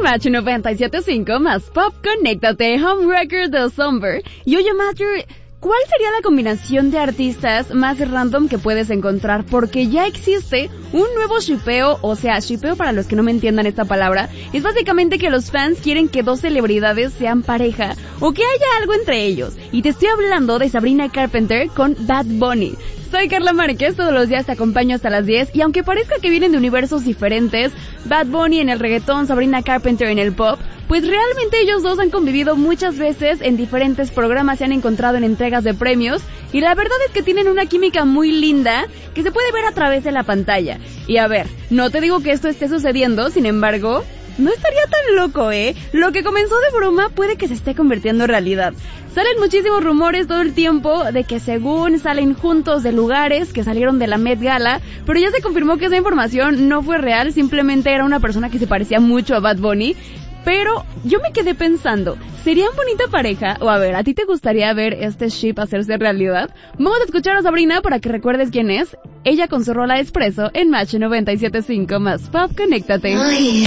Match 97.5 más Pop, conéctate, Homewrecker de Somber. Y oye, Matthew, ¿cuál sería la combinación de artistas más random que puedes encontrar? Porque ya existe un nuevo shippeo, o sea, shippeo para los que no me entiendan esta palabra, es básicamente que los fans quieren que dos celebridades sean pareja, o que haya algo entre ellos. Y te estoy hablando de Sabrina Carpenter con Bad Bunny. Soy Carla Márquez, todos los días te acompaño hasta las 10, y aunque parezca que vienen de universos diferentes, Bad Bunny en el reggaetón, Sabrina Carpenter en el pop, pues realmente ellos dos han convivido muchas veces en diferentes programas, se han encontrado en entregas de premios, y la verdad es que tienen una química muy linda que se puede ver a través de la pantalla. Y a ver, no te digo que esto esté sucediendo, sin embargo, no estaría tan loco, Lo que comenzó de broma puede que se esté convirtiendo en realidad. Salen muchísimos rumores todo el tiempo de que según salen juntos de lugares que salieron de la Met Gala, pero ya se confirmó que esa información no fue real, simplemente era una persona que se parecía mucho a Bad Bunny. Pero yo me quedé pensando, ¿serían bonita pareja? O a ver, ¿a ti te gustaría ver este ship hacerse realidad? Vamos a escuchar a Sabrina para que recuerdes quién es. Ella con su rola Expreso en Match 97.5 más Pop, conéctate. Ay.